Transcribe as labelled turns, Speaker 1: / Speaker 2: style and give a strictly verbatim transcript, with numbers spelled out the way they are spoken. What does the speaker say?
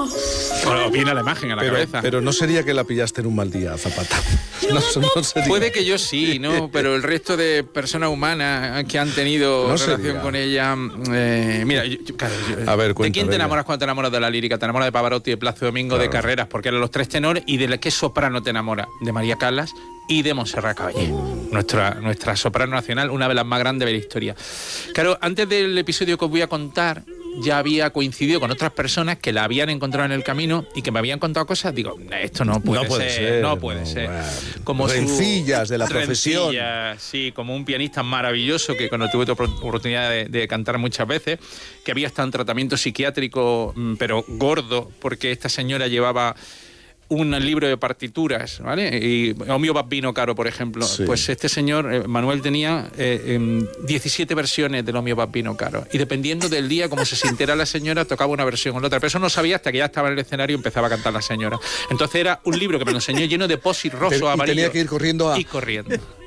Speaker 1: Bueno, viene la imagen a la
Speaker 2: pero,
Speaker 1: cabeza.
Speaker 2: Pero no sería que la pillaste en un mal día, Zapata. No, no sería.
Speaker 1: Puede que yo sí, ¿no? Pero el resto de personas humanas que han tenido
Speaker 2: no
Speaker 1: relación
Speaker 2: sería.
Speaker 1: con ella... Eh, mira, yo, yo, claro, yo,
Speaker 2: A ver,
Speaker 1: ¿de
Speaker 2: cuenta,
Speaker 1: quién te
Speaker 2: venga.
Speaker 1: enamoras cuando te enamoras de la lírica? Te enamoras de Pavarotti, de Plácido Domingo,
Speaker 2: Claro.
Speaker 1: de Carreras, porque eran los tres tenores. ¿Y de qué soprano te enamoras? De María Callas y de Montserrat Caballé, nuestra, nuestra soprano nacional, una de las más grandes de la historia. Claro, antes del episodio que os voy a contar, ya había coincidido con otras personas que la habían encontrado en el camino y que me habían contado cosas. Digo, esto no puede,
Speaker 2: No puede
Speaker 1: ser,
Speaker 2: ser,
Speaker 1: no puede
Speaker 2: no,
Speaker 1: ser.
Speaker 2: bueno.
Speaker 1: Como su-
Speaker 2: Rencillas de la profesión.
Speaker 1: Rencillas, sí, como un pianista maravilloso que cuando tuve oportunidad de, de cantar muchas veces, que había estado en tratamiento psiquiátrico, mm, pero gordo, porque esta señora llevaba un libro de partituras, ¿vale? Y Omio Bambino Caro, por ejemplo.
Speaker 2: Sí.
Speaker 1: Pues este señor, eh, Manuel, tenía eh, eh, diecisiete versiones del Omio Bambino Caro. Y dependiendo del día, como se sintiera la señora, tocaba una versión o la otra. Pero eso no sabía hasta que ya estaba en el escenario y empezaba a cantar la señora. Entonces era un libro que me lo enseñó lleno de posit roso,
Speaker 2: Pero- y
Speaker 1: amarillo.
Speaker 2: tenía que ir corriendo a...
Speaker 1: Y corriendo.